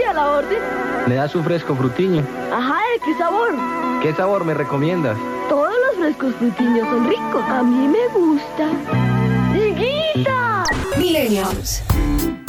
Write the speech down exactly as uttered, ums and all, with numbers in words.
a la orden. ¿Me das un fresco frutiño? Ajá, ¿de qué sabor? ¿Qué sabor me recomiendas? Todos los frescos frutiños son ricos. A mí me gusta. ¡Higuita! Millennials.